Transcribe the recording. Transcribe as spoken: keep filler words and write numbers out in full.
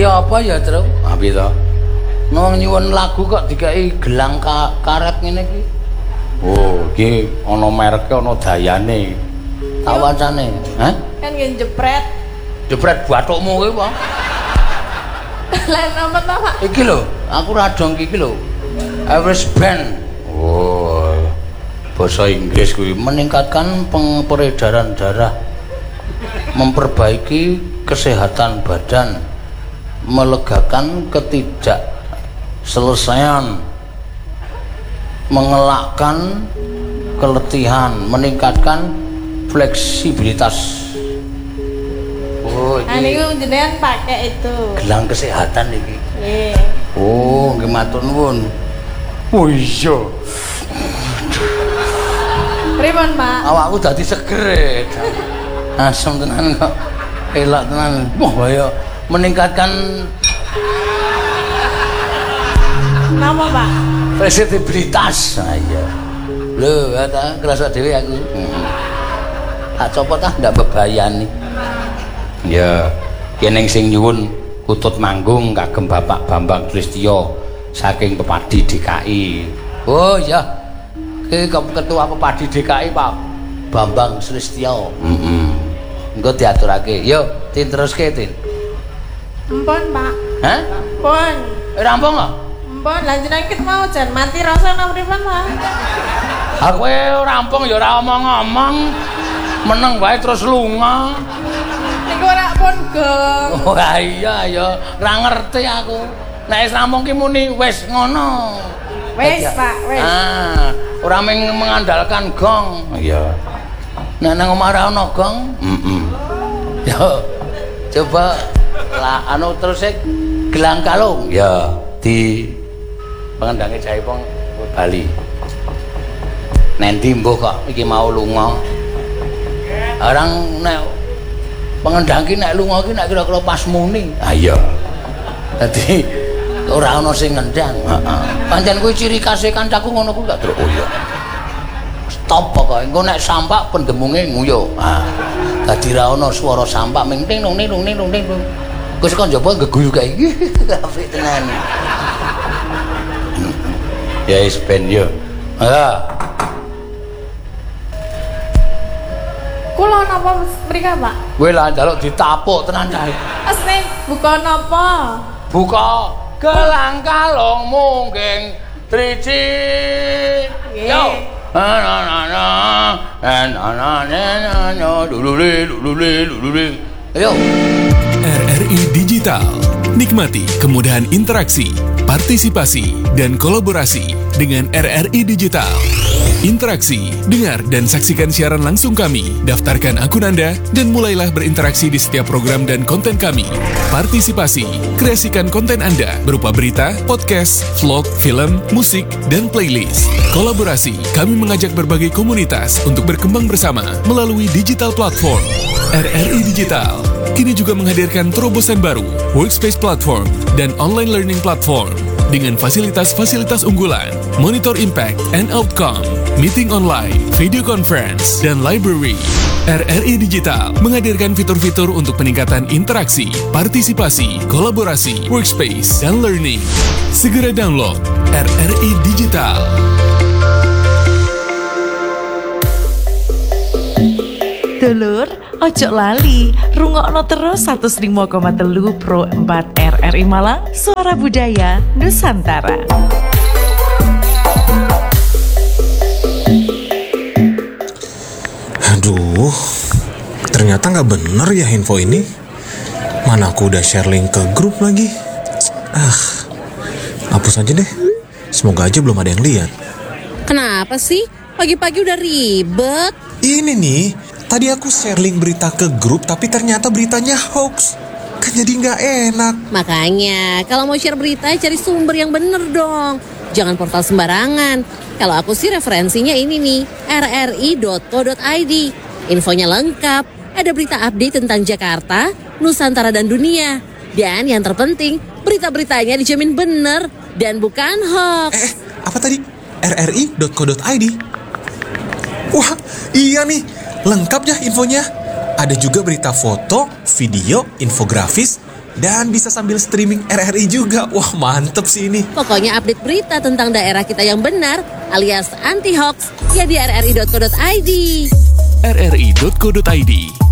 Kaya apa ya, Tru? Ah, piye to? Nang nyuwun lagu kok dikai gelang ka karet ngene iki. Oh, iki ana mereke, ana dayane. Tak wacane. Hah? Kan ngen jepret. Jepret bathukmu kuwi apa? Lain apa to, Pak? Iki lho, aku radong iki lho. Irish Band. Oh. Bahasa Inggris kuwi meningkatkan peredaran darah, memperbaiki kesehatan badan, melegakan ketidakselesaian, mengelakkan keletihan, meningkatkan fleksibilitas. Oh, ini niku jenengan pakai itu. Gelang kesehatan iki. Nggih. Oh, nggih matur nuwun. Oh iya. Pripun, Pak? Awakku dadi seger. Asem tenan kok. Elak tenan. Wah, kaya meningkatkan Napa, Pak? fleksibilitas. Nah, iya. Lho, ta kerasa dhewe aku. Hmm. Tak copot ah ndak bebayani. Ya, yen sing nyuwun kutut manggung kagem Bapak Bambang Tristyo saking Pepadi D K I. Oh ya, iki ketua Pepadi D K I Pak Bambang Tristyo. Heeh. Engko diaturake. Yo, tin teruske tin. Empun, Pak. Hah? Pun. Rampung kok? Empun, lan jenengan ket mau jan mati rasa nang pripun, Pak? Aku rampung ya ora omong-omong. Meneng wae terus lunga. Niku ora pun gong. Oh iya ya, ora ngerti aku. Nek wis rampung ki muni wis ngono. Wis, Pak, wis. Ah, ora meng mengandalkan gong. Iya. Nek nang omah ora ana gong, heeh. Yo, coba lah anu terus e gelang kalung. Ya, di pengendange Jaipong Bali. Nanti mbuh kok iki mau lunga. Orang nek pengendang ki nek lunga ki nek kira-kira pas muni. Ah iya. Dadi ora ana sing ngendang. Heeh. Pancen kuwi ciri khase kancaku ngono kuwi gak, Tru. Oh iya. Stop pokoke. Engko nek sampak pendemunge nguyu. Ah. Dadi ra ana swara sampak ming ting nung ning nung ning nung ning. Wis kok njaba geguyu kae. Apik tenan. Ya wis ben yo. Ah. Kula napa mrika, Pak? Kowe lah njaluk ditapuk tenan cah. Wes ning buka napa? Buka gelang kalung mungging triji. Yo. Na na na na na na na na lulule lulule lulule. Ayo. R R I Digital. Nikmati kemudahan interaksi, partisipasi, dan kolaborasi dengan R R I Digital. Interaksi, dengar dan saksikan siaran langsung kami, daftarkan akun Anda, dan mulailah berinteraksi di setiap program dan konten kami. Partisipasi, kreasikan konten Anda berupa berita, podcast, vlog, film, musik, dan playlist. Kolaborasi, kami mengajak berbagai komunitas untuk berkembang bersama melalui digital platform. R R I Digital kini juga menghadirkan terobosan baru, workspace platform, dan online learning platform dengan fasilitas-fasilitas unggulan, monitor impact and outcome, meeting online, video conference, dan library. R R I Digital menghadirkan fitur-fitur untuk peningkatan interaksi, partisipasi, kolaborasi, workspace, dan learning. Segera download R R I Digital. Dulur, ojo lali, rungokno terus seratus lima koma tiga Pro empat R R I Malang, Suara Budaya Nusantara. Aduh, ternyata nggak bener ya info ini. Mana aku udah share link ke grup lagi. Ah, hapus aja deh. Semoga aja belum ada yang lihat. Kenapa sih? Pagi-pagi udah ribet. Ini nih, tadi aku share link berita ke grup, tapi ternyata beritanya hoax. Kan jadi nggak enak. Makanya, kalau mau share berita, cari sumber yang bener dong. Jangan portal sembarangan. Kalau aku sih referensinya ini nih, r r i dot co dot i d. Infonya lengkap, ada berita update tentang Jakarta, Nusantara, dan dunia. Dan yang terpenting, berita-beritanya dijamin bener dan bukan hoax. Eh, apa tadi? r r i dot co dot i d. Wah, iya nih. Lengkap ya infonya. Ada juga berita foto, video, infografis, Dan bisa sambil streaming R R I juga. Wah, mantep sih ini. Pokoknya update berita tentang daerah kita yang benar alias anti hoax ya di r r i dot co dot i d. r r i dot co dot i d